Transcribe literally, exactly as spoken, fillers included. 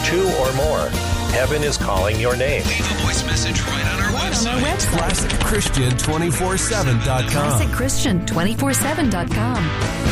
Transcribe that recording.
two or more. Heaven is calling your name. Leave a voice message right on our Right website. on our website. classic christian two four seven dot com. classic christian two four seven dot com.